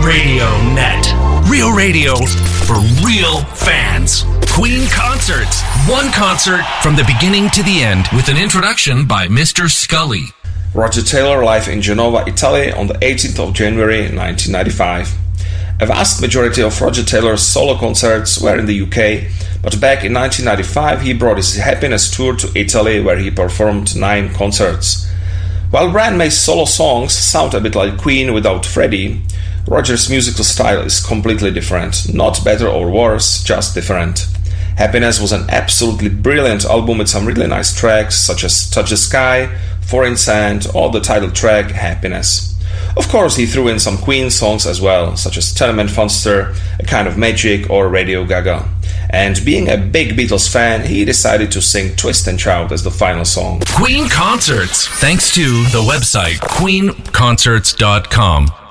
Radio Net. Real radio for real fans. Queen Concerts. One concert from the beginning to the end with an introduction by Mr. Scully. Roger Taylor live in Genova, Italy on the 18th of January 1995. A vast majority of Roger Taylor's solo concerts were in the UK, but back in 1995 he brought his Happiness tour to Italy where he performed 9 concerts. While Brian May's solo songs sound a bit like Queen without Freddie, Roger's musical style is completely different, not better or worse, just different. Happiness was an absolutely brilliant album with some really nice tracks such as Touch the Sky, Foreign Sand, or the title track Happiness. Of course, he threw in some Queen songs as well, such as Tenement Funster, A Kind of Magic, or Radio Gaga. And being a big Beatles fan, he decided to sing Twist and Shout as the final song. Queen Concerts, thanks to the website queenconcerts.com.